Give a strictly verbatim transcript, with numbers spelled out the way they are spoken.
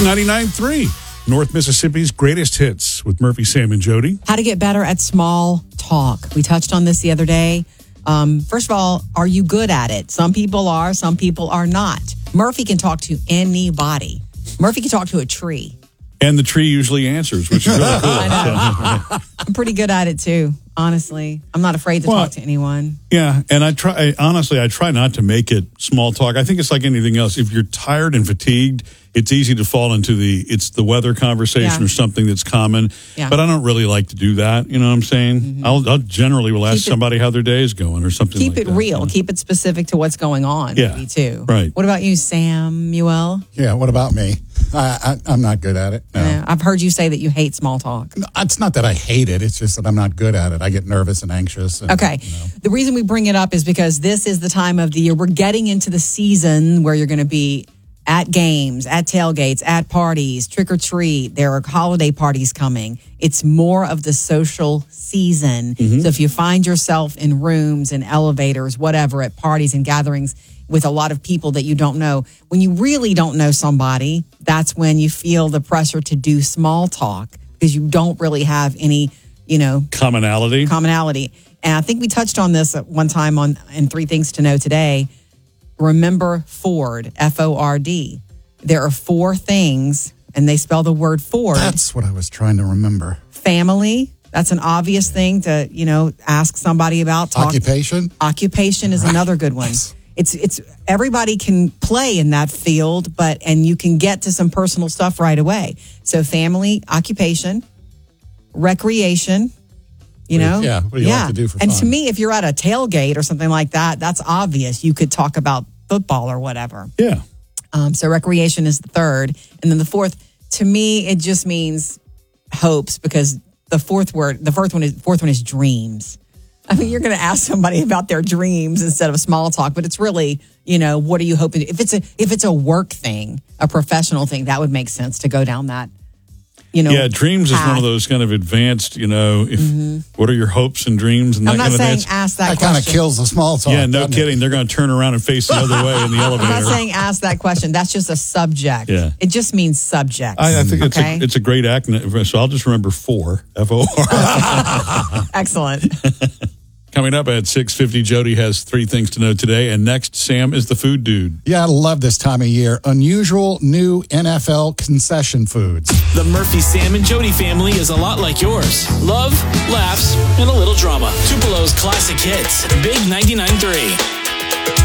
ninety-nine point three, North Mississippi's greatest hits with Murphy, Sam, and Jody. How to get better at small talk. We touched on this the other day. Um, first of all, are you good at it? Some people are, some people are not. Murphy can talk to anybody. Murphy can talk to a tree. And the tree usually answers, which is really cool. I know. I'm pretty good at it too, honestly. I'm not afraid to well, talk to anyone. Yeah, and I try, I, honestly, I try not to make it small talk. I think it's like anything else. If you're tired and fatigued, it's easy to fall into the, it's the weather conversation Yeah. or something that's common. Yeah. But I don't really like to do that. You know what I'm saying? Mm-hmm. I'll, I'll generally will ask Keep it- somebody how their day is going or something Keep like it that. real. Yeah. Keep it specific to what's going on, Yeah, maybe, too. right. What about you, Samuel? Yeah, what about me? I, I, I'm not good at it. No. Yeah, I've heard you say that you hate small talk. It's not that I hate it. It's just that I'm not good at it. I get nervous and anxious. And, Okay. you know. The reason we bring it up is because this is the time of the year. We're getting into the season where you're going to be at games, at tailgates, at parties, trick or treat. There are holiday parties coming. It's more of the social season. Mm-hmm. So if you find yourself in rooms and elevators, whatever, at parties and gatherings with a lot of people that you don't know, when you really don't know somebody, that's when you feel the pressure to do small talk because you don't really have any, you know, Commonality. commonality. And I think we touched on this at one time on in Three Things to Know Today. Remember Ford, F O R D. There are four things, and they spell the word Ford. That's what I was trying to remember. Family. That's an obvious thing to, you know, ask somebody about. Talk. Occupation? Occupation is another good one. It's it's everybody can play in that field, but and you can get to some personal stuff right away. So family, occupation, recreation, you know, Yeah, what do you like to do for and fun? to me, if you're at a tailgate or something like that, that's obvious. You could talk about football or whatever. Yeah. Um, so recreation is the third, and then the fourth. To me, it just means hopes because the fourth word, the fourth one is fourth one is dreams. I mean, you're going to ask somebody about their dreams instead of small talk, but it's really, you know, what are you hoping? If it's a if it's a work thing, a professional thing, that would make sense to go down that. You know, Yeah, dreams is one path. of those kind of advanced, you know, if what are your hopes and dreams and that I'm not kind of saying thing. ask that, That kind of question. kills the small talk. Yeah, no doesn't it? kidding. They're going to turn around and face the other way in the elevator. I'm not saying ask that question. That's just a subject. Yeah. It just means subject. I, I think it's okay? a it's a great acronym, so I'll just remember four, F O R. Excellent. Coming up at six fifty, Jody has three things to know today, and next, Sam is the food dude. Yeah, I love this time of year. Unusual new N F L concession foods. The Murphy, Sam, and Jody family is a lot like yours. Love, laughs, and a little drama. Tupelo's classic hits. Big ninety-nine point three.